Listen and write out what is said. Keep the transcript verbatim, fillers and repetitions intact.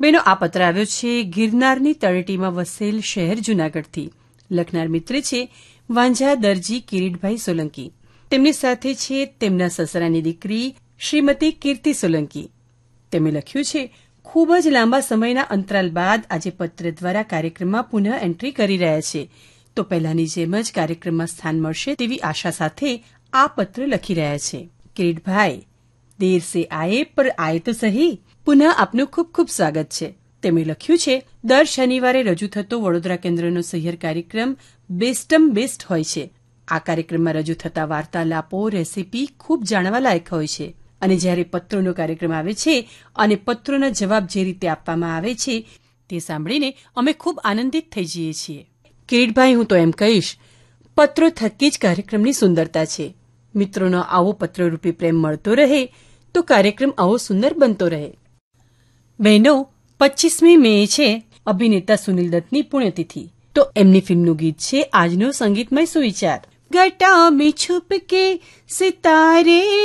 બેનો, આ પત્ર આવ્યો છે ગિરનારની તળેટીમાં વસેલ શહેર જૂનાગઢથી. લખનાર મિત્ર છે વાંઝા દરજી કિરીટભાઈ સોલંકી. તેમની સાથે છે તેમના સસરાની દીકરી શ્રીમતી કીર્તિ સોલંકી. તેમણે લખ્યું છે, ખૂબ જ લાંબા સમયના અંતરાલ બાદ આજે પત્ર દ્વારા કાર્યક્રમમાં પુનઃ એન્ટ્રી કરી રહ્યા છે. તો પહેલાની જેમ જ કાર્યક્રમમાં સ્થાન મળશે તેવી આશા સાથે આ પત્ર લખી રહ્યા છે. કિરીટભાઈ, દેર સે આયે પર આયે તો સહી. પુનઃ આપનું ખૂબ ખૂબ સ્વાગત છે. તેમણે લખ્યું છે, દર શનિવારે રજૂ થતો વડોદરા કેન્દ્રનો સહિયર કાર્યક્રમ બેસ્ટમ બેસ્ટ હોય છે. આ કાર્યક્રમમાં રજૂ થતા વાર્તાલાપો, રેસીપી ખૂબ જાણવાલાયક હોય છે. અને જ્યારે પત્રોનો કાર્યક્રમ આવે છે અને પત્રોના જવાબ જે રીતે આપવામાં આવે છે તે સાંભળીને અમે ખૂબ આનંદિત થઈ જઈએ છીએ. કિરીટભાઈ, હું તો એમ કહીશ, પત્રો થકી જ કાર્યક્રમની સુંદરતા છે. મિત્રોનો આવો પત્રરૂપી પ્રેમ મળતો રહે તો કાર્યક્રમ આવો સુંદર બનતો રહે. બહેનો, પચ્ચીસમી મે છે અભિનેતા સુનિલ દત્તની પુણ્યતિથિ. તો એમની ફિલ્મનું ગીત છે આજનો સંગીતમય સુવિચાર. ઘટા મેં છુપ કે સિતારે